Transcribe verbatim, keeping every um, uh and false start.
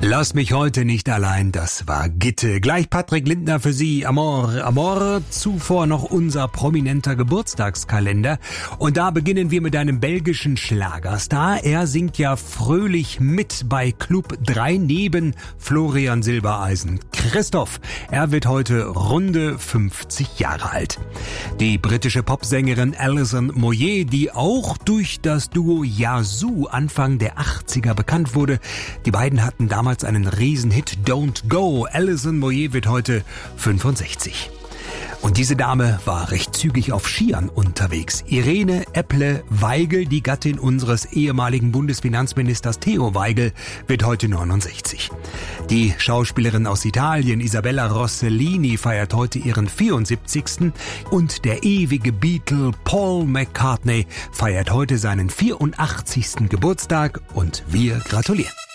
Lass mich heute nicht allein, das war Gitte. Gleich Patrick Lindner für Sie, Amor, Amor. Zuvor noch unser prominenter Geburtstagskalender. Und da beginnen wir mit einem belgischen Schlagerstar. Er singt ja fröhlich mit bei Club drei neben Florian Silbereisen. Christoph, er wird heute runde fünfzig Jahre alt. Die britische Popsängerin Alison Moyet, die auch durch das Duo Yazoo Anfang der achtziger bekannt wurde. Die beiden hatten damals einen Riesenhit, Don't Go. Alison Moyet wird heute fünfundsechzig. Und diese Dame war recht zügig auf Skiern unterwegs. Irene Epple-Weigel, die Gattin unseres ehemaligen Bundesfinanzministers Theo Weigel, wird heute neunundsechzig. Die Schauspielerin aus Italien, Isabella Rossellini, feiert heute ihren vierundsiebzigsten. Und der ewige Beatle Paul McCartney feiert heute seinen vierundachtzigsten Geburtstag und wir gratulieren.